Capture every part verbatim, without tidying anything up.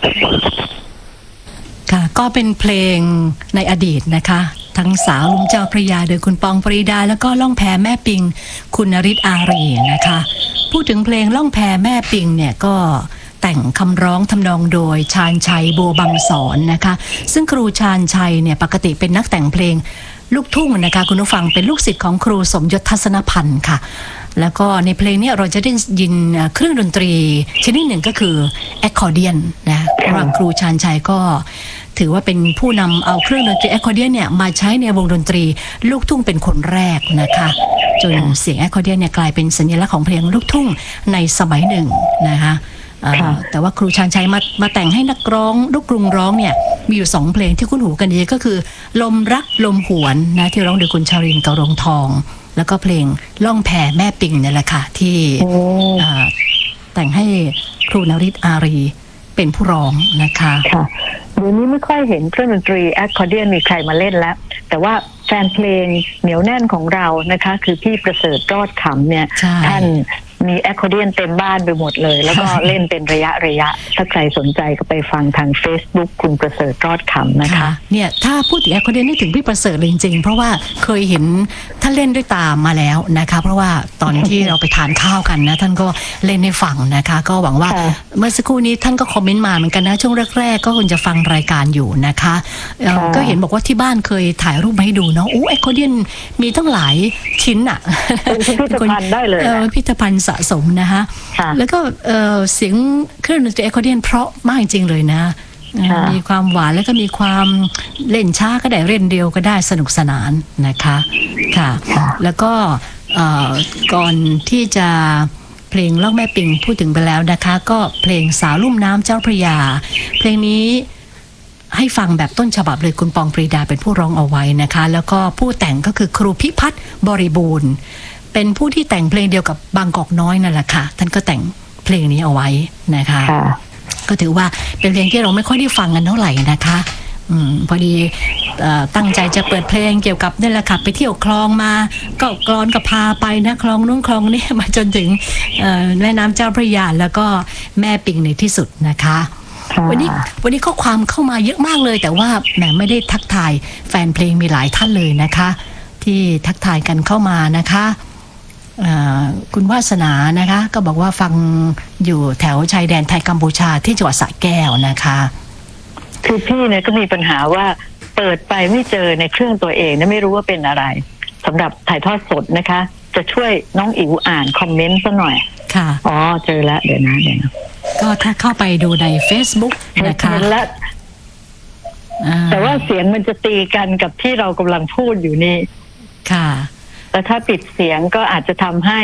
ค่ะก็เป็นเพลงในอดีตนะคะทั้งสาวลุ่มเจ้าพระยาโดยคุณปองปรีดาแล้วก็ล่องแพแม่ปิงคุณนฤทธิ์อารีนะคะพูดถึงเพลงล่องแพแม่ปิงเนี่ยก็แต่งคำร้องทำนองโดยชาญชัยบัวบังสอนนะคะซึ่งครูชาญชัยเนี่ยปกติเป็นนักแต่งเพลงลูกทุ่งนะคะคุณผู้ฟังเป็นลูกศิษย์ของครูสมยศทัศนพันธ์ค่ะแล้วก็ในเพลงนี้เราจะได้ยินเครื่องดนตรีชนิดหนึ่งก็คือแอคคอร์เดียนนะเพราะว่าครูชาญชัยก็ถือว่าเป็นผู้นำเอาเครื่องดนตรีแอคคอร์เดียนเนี่ยมาใช้ในวงดนตรีลูกทุ่งเป็นคนแรกนะคะจนเสียงแอคคอร์เดียนเนี่ยกลายเป็นสัญลักษณ์ของเพลงลูกทุ่งในสมัยหนึ่งนะคะแต่ว่าครูชาญชัยมามาแต่งให้นักร้องลูกกรุงร้องเนี่ยมีอยู่สองเพลงที่คุ้นหูกันดีก็คือลมรักลมหวนนะที่ร้องโดยคุณชารินทร์ กรงทองแล้วก็เพลงล่องแพแม่ปิงนี่แหละค่ะที่แต่งให้ครูนฤทธิ์อารีเป็นผู้ร้องนะคะค่ะเดี๋ยวนี้ไม่ค่อยเห็นเครื่องดนตรีแอคคอร์เดียนมีใครมาเล่นแล้วแต่ว่าแฟนเพลงเหนียวแน่นของเรานะคะคือพี่ประเสริฐรอดขำเนี่ยท่านมีแอคคอร์เดียนเต็มบ้านไปหมดเลยแล้วก็เล่นเป็นระยะระยะถ้าใครสนใจก็ไปฟังทาง Facebook คุณประเสริฐรอดขำนะคะเนี่ยถ้าพูดถึงแอคคอร์เดียนนึกถึงพี่ประเสริฐเลยจริงๆเพราะว่าเคยเห็นท่านเล่นด้วยตามาแล้วนะคะเพราะว่าตอนที่เราไปทานข้าวกันนะท่านก็เล่นให้ฟังนะคะก็หวังว่าเมื่อสักครู่นี้ท่านก็คอมเมนต์มาเหมือนกันนะช่วงแรกๆก็คงจะฟังรายการอยู่นะคะก็เห็นบอกว่าที่บ้านเคยถ่ายรูปมาให้ดูเนาะโอ้แอคคอร์เดียนมีตั้งหลายชิ้นอ่ะพิพิธภัณฑ์ได้เลยพิพิธภัณฑ์สะสมนะคะแล้วก็เสียงเครื่องดนตรีแอคคอร์เดียนเพราะมากจริงเลยนะมีความหวานแล้วก็มีความเล่นช้าก็ได้เล่นเร็วก็ได้สนุกสนานนะคะค่ะแล้วก็ก่อนที่จะเพลงล่องแม่ปิงพูดถึงไปแล้วนะคะก็เพลงสาวลุ่มน้ำเจ้าพระยาเพลงนี้ให้ฟังแบบต้นฉบับเลยคุณปองปรีดาเป็นผู้ร้องเอาไว้นะคะแล้วก็ผู้แต่งก็คือครูพิพัฒน์บริบูรณ์เป็นผู้ที่แต่งเพลงเดียวกับบางกอกน้อยนั่นแหละค่ะท่านก็แต่งเพลงนี้เอาไว้นะคะก็ถือว่าเป็นเพลงที่เราไม่ค่อยได้ฟังกันเท่าไหร่นะคะอืมพอดีตั้งใจจะเปิดเพลงเกี่ยวกับนี่แหละค่ะไปเที่ยวคลองมาก็กลอนก็พาไปนะคลองนู้นคลองนี้มาจนถึงแม่น้ำเจ้าพระยาแล้วก็แม่ปิงในที่สุดนะคะวันนี้วันนี้ข้อความเข้ามาเยอะมากเลยแต่ว่าแหมไม่ได้ทักทายแฟนเพลงมีหลายท่านเลยนะคะที่ทักทายกันเข้ามานะคะคุณวาสนานะคะก็บอกว่าฟังอยู่แถวชายแดนไทยกัมพูชาที่จังหวัดสระแก้วนะคะคือพี่เนี่ยก็มีปัญหาว่าเปิดไปไม่เจอในเครื่องตัวเองนะไม่รู้ว่าเป็นอะไรสำหรับถ่ายทอดสดนะคะจะช่วยน้องอิ๋วอ่านคอมเมนต์ซะหน่อยค่ะอ๋อเจอแล้วเดี๋ยวนะเดี๋ยวนะก็ถ้าเข้าไปดูใน Facebook นะคะแล้วแต่ว่าเสียงมันจะตีกันกับที่เรากำลังพูดอยู่นี่ค่ะแต่ถ้าปิดเสียงก็อาจจะทำให้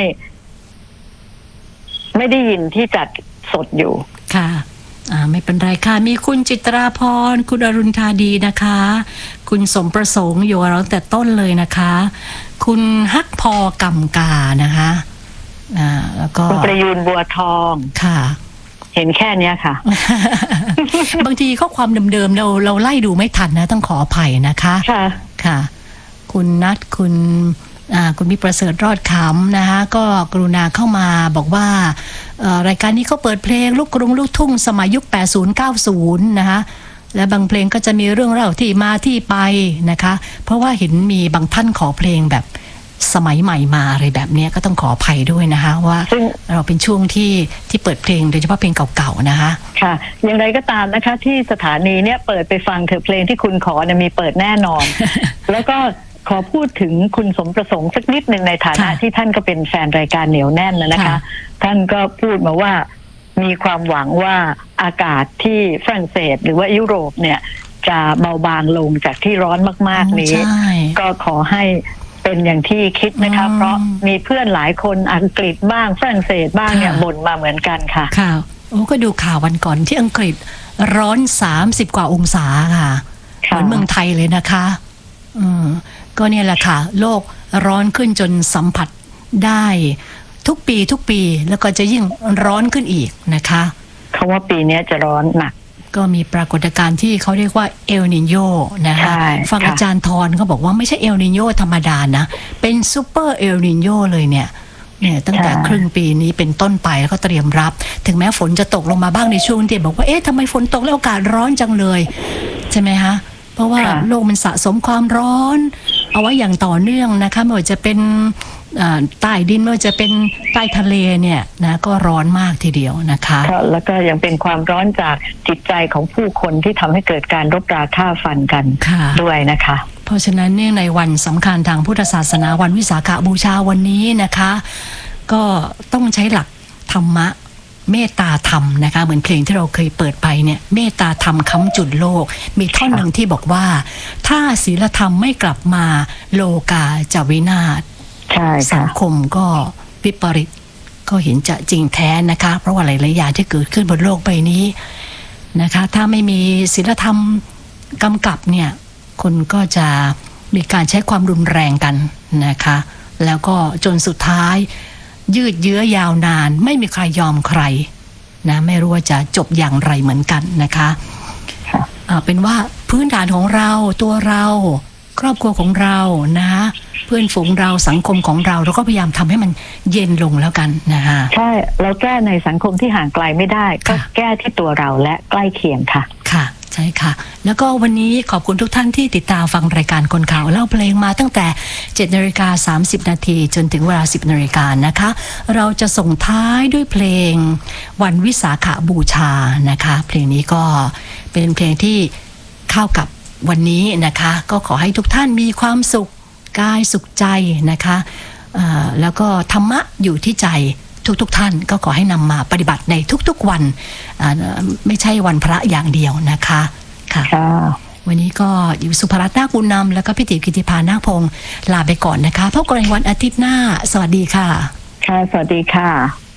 ไม่ได้ยินที่จัดสดอยู่ค่ะอ่าไม่เป็นไรค่ะมีคุณจิตราพรคุณอรุณธาดีนะคะคุณสมประสงค์อยู่เราตั้งแต่ต้นเลยนะคะคุณฮักพอกำกานะคะอ่าแล้วก็คุณประยูนบัวทองค่ะเห็นแค่นี้ค่ะบางทีข้อความเดิมๆเราเราไล่ดูไม่ทันนะต้องขออภัยนะคะค่ะค่ะคุณนัทคุณคุณมีประเสริฐรอดขำนะคะก็กรุณาเข้ามาบอกว่ารายการนี้เขาเปิดเพลงลูกกรุงลูกทุ่งสมัยยุคแปดสิบ เก้าสิบนะคะและบางเพลงก็จะมีเรื่องเล่าที่มาที่ไปนะคะเพราะว่าเห็นมีบางท่านขอเพลงแบบสมัยใหม่มาอะไรแบบนี้ก็ต้องขออภัยด้วยนะคะว่าเราเป็นช่วงที่ที่เปิดเพลงโดยเฉพาะเพลงเก่าๆนะคะค่ะอย่างไรก็ตามนะคะที่สถานีเนี่ยเปิดไปฟังเถอะเพลงที่คุณขอเนี่ยมีเปิดแน่นอน แล้วก็ขอพูดถึงคุณสมประสงค์สักนิดหนึ่งในฐานะที่ท่านก็เป็นแฟนรายการเหนียวแน่นนะคะท่านก็พูดมาว่ามีความหวังว่าอากาศที่ฝรั่งเศสหรือว่ายุโรปเนี่ยจะเบาบางลงจากที่ร้อนมากๆนี้ก็ขอให้เป็นอย่างที่คิดนะคะเพราะมีเพื่อนหลายคนอังกฤษบ้างฝรั่งเศสบ้างเนี่ยบ่นมาเหมือนกันค่ะค่ะโอ้ก็ดูข่าววันก่อนที่อังกฤษร้อนสามสิบกว่าองศาค่ะเหมือนเมืองไทยเลยนะคะอืมก็เนี่ยแหละค่ะโลกร้อนขึ้นจนสัมผัสได้ทุกปีทุกปีแล้วก็จะยิ่งร้อนขึ้นอีกนะคะเขาว่าปีนี้จะร้อนหนักก็มีปรากฏการณ์ที่เขาเรียกว่าเอลนิโญนะคะฟังอาจารย์ทรเขาบอกว่าไม่ใช่เอลนิโญธรรมดานะเป็นซูเปอร์เอลนิโญเลยเนี่ยเนี่ยตั้งแต่ครึ่งปีนี้เป็นต้นไปแล้วก็เตรียมรับถึงแม้ฝนจะตกลงมาบ้างในช่วงเดียวบอกว่าเอ๊ะทำไมฝนตกแล้วอากาศร้อนจังเลยใช่ไหมคะเพราะว่าโลกมันสะสมความร้อนเอาไว้อย่างต่อเนื่องนะคะไม่ว่าจะเป็นใต้ดินไม่ว่าจะเป็นใต้ทะเลเนี่ยนะก็ร้อนมากทีเดียวนะคะแล้วก็ยังเป็นความร้อนจากจิตใจของผู้คนที่ทำให้เกิดการรบราฆ่าฟันกันด้วยนะคะเพราะฉะนั้นเนี่ยในวันสำคัญทางพุทธศาสนาวันวิสาขบูชาวันนี้นะคะก็ต้องใช้หลักธรรมะเมตตาธรรมนะคะเหมือนเพลงที่เราเคยเปิดไปเนี่ยเมตตาธรรมค้ำจุนโลกมีท่อนหนึ่งที่บอกว่าถ้าศีลธรรมไม่กลับมาโลกาจะวินาศสังคมก็วิปริตก็เห็นจะจริงแท้นะคะเพราะว่าหลายๆอย่างที่เกิดขึ้นบนโลกใบนี้นะคะถ้าไม่มีศีลธรรมกำกับเนี่ยคนก็จะมีการใช้ความรุนแรงกันนะคะแล้วก็จนสุดท้ายยืดเยื้อยาวนานไม่มีใครยอมใครนะไม่รู้ว่าจะจบอย่างไรเหมือนกันนะคะเป็นว่าพื้นฐานของเราตัวเราครอบครัวของเรานะเพื่อนฝูงเราสังคมของเราเราก็พยายามทำให้มันเย็นลงแล้วกันนะคะใช่เราแก้ในสังคมที่ห่างไกลไม่ได้ก็แก้ที่ตัวเราและใกล้เคียงค่ะค่ะใช่ค่ะแล้วก็วันนี้ขอบคุณทุกท่านที่ติดตามฟังรายการคนข่าวเล่าเพลงมาตั้งแต่เจ็ดนาฬิกาสามสิบนาทีจนถึงเวลาสิบนาฬิกานะคะเราจะส่งท้ายด้วยเพลงวันวิสาขบูชานะคะเพลงนี้ก็เป็นเพลงที่เข้ากับวันนี้นะคะก็ขอให้ทุกท่านมีความสุขกายสุขใจนะคะแล้วก็ธรรมะอยู่ที่ใจทุกๆท่านก็ขอให้นำมาปฏิบัติในทุกๆวันไม่ใช่วันพระอย่างเดียวนะคะค่ะวันนี้ก็อยู่สุภรัตน์นาคบุญนำแล้วก็พี่ติ๋วกิติภานาคพงศ์ลาไปก่อนนะคะพบกันในวันอาทิตย์หน้าสวัสดีค่ะค่ะสวัสดีค่ะ